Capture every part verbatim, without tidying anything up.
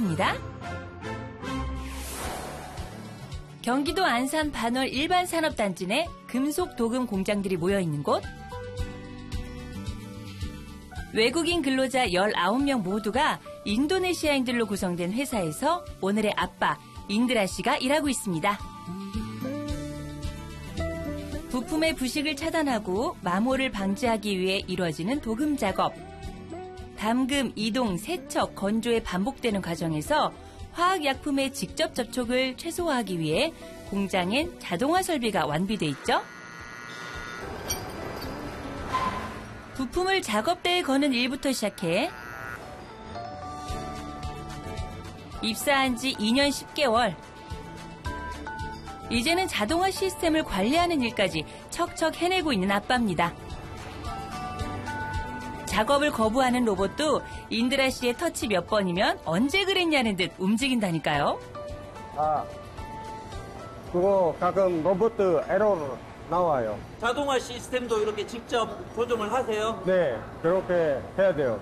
시작합니다. 경기도 안산 반월 일반산업단지 내 금속 도금 공장들이 모여있는 곳. 외국인 근로자 열아홉 명 모두가 인도네시아인들로 구성된 회사에서 오늘의 아빠 인드라 씨가 일하고 있습니다. 부품의 부식을 차단하고 마모를 방지하기 위해 이루어지는 도금 작업. 담금, 이동, 세척, 건조에 반복되는 과정에서 화학약품의 직접 접촉을 최소화하기 위해 공장엔 자동화 설비가 완비돼 있죠. 부품을 작업대에 거는 일부터 시작해 입사한 지 이 년 십 개월. 이제는 자동화 시스템을 관리하는 일까지 척척 해내고 있는 아빠입니다. 작업을 거부하는 로봇도 인드라 씨의 터치 몇 번이면 언제 그랬냐는 듯 움직인다니까요. 아, 그거 가끔 로봇 에러 나와요. 자동화 시스템도 이렇게 직접 조정을 하세요? 네, 그렇게 해야 돼요.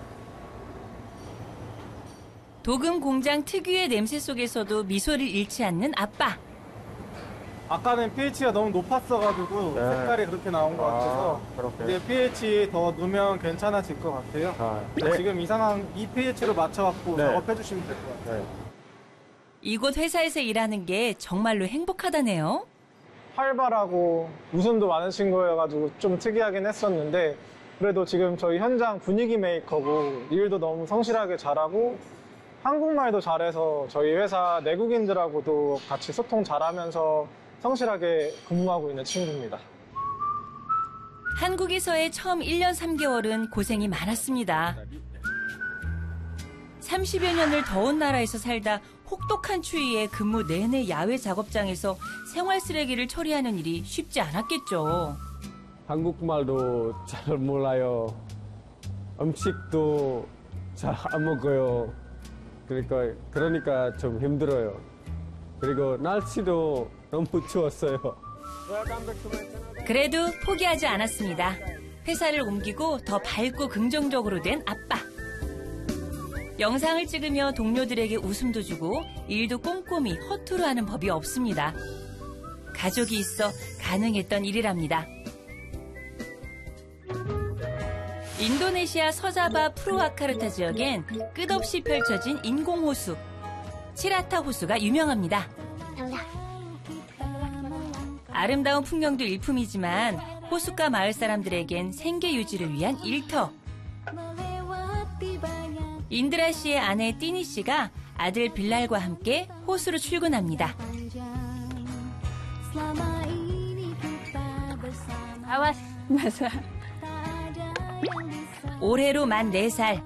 도금 공장 특유의 냄새 속에서도 미소를 잃지 않는 아빠. 아까는 pH가 너무 높았어가지고 네. 색깔이 그렇게 나온 것 아, 같아서 그렇게. 이제 pH 더 넣으면 괜찮아질 것 같아요. 아, 네. 지금 이 상황 이 pH로 맞춰갖고 네. 작업해 주시면 될 것 같아요. 네. 이곳 회사에서 일하는 게 정말로 행복하다네요. 활발하고 웃음도 많으신 거여가지고 좀 특이하긴 했었는데 그래도 지금 저희 현장 분위기 메이커고 일도 너무 성실하게 잘하고 한국말도 잘해서 저희 회사 내국인들하고도 같이 소통 잘하면서 성실하게 근무하고 있는 친구입니다. 한국에서의 처음 일 년 삼 개월은 고생이 많았습니다. 삼십여 년을 더운 나라에서 살다 혹독한 추위에 근무 내내 야외 작업장에서 생활 쓰레기를 처리하는 일이 쉽지 않았겠죠. 한국말도 잘 몰라요. 음식도 잘 안 먹어요. 그러니까, 그러니까 좀 힘들어요. 그리고 날씨도 너무 추웠어요. 그래도 포기하지 않았습니다. 회사를 옮기고 더 밝고 긍정적으로 된 아빠. 영상을 찍으며 동료들에게 웃음도 주고 일도 꼼꼼히 허투루 하는 법이 없습니다. 가족이 있어 가능했던 일이랍니다. 인도네시아 서자바 프루아카르타 지역엔 끝없이 펼쳐진 인공호수, 치라타 호수가 유명합니다. 아름다운 풍경도 일품이지만 호숫가 마을 사람들에겐 생계 유지를 위한 일터. 인드라 씨의 아내 띠니 씨가 아들 빌랄과 함께 호수로 출근합니다. 아was, basah. 올해로 만 네 살.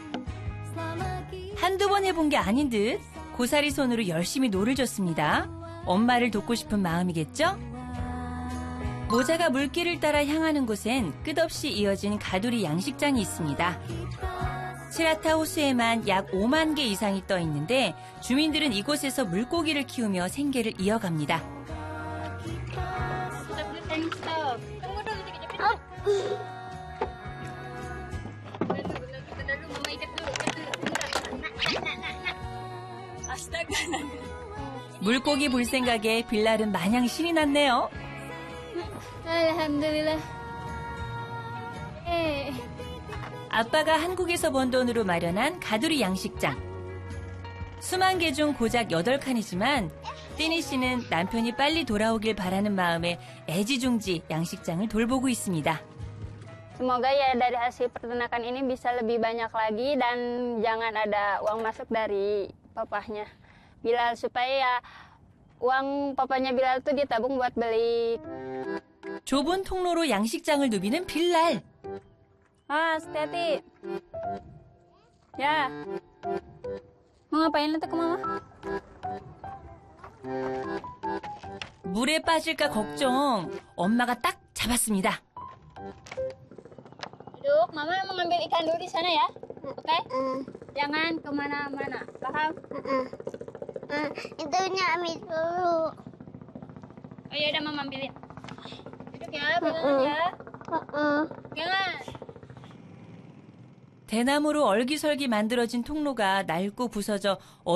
한두 번 해본 게 아닌 듯 고사리 손으로 열심히 노를 줬습니다. 엄마를 돕고 싶은 마음이겠죠? 모자가 물길을 따라 향하는 곳엔 끝없이 이어진 가두리 양식장이 있습니다. 치라타 호수에만 약 오만 개 이상이 떠 있는데 주민들은 이곳에서 물고기를 키우며 생계를 이어갑니다. 물고기 볼 생각에 빌랄은 마냥 신이 났네요. Alhamdulillah. Eh. 아빠가 한국에서 번 돈으로 마련한 가두리 양식장. 수만 개 중 고작 여덟 칸이지만 띠니 씨는 남편이 빨리 돌아오길 바라는 마음에 애지중지 양식장을 돌보고 있습니다. Semoga ya dari hasil peternakan ini bisa lebih banyak lagi dan jangan ada uang masuk dari papahnya Bilal supaya ya uang papanya Bilal tuh ditabung buat beli. 좁은 통로로 양식장을 누비는 빌랄. Ah, hati-hati. Ya. Mau ngapain itu ke mama? 물에 빠질까 걱정. 엄마가 딱 잡았습니다. Duduk, mama mau ngambil ikan dulu di sana ya. Oke? Jangan kemana-mana. Paham? Itunya ambil dulu. Oh ya udah mama ambilin. Duduk ya, pegangan ya. Pegangan. 대나무로 얼기설기 만들어진 통로가 낡고 부서져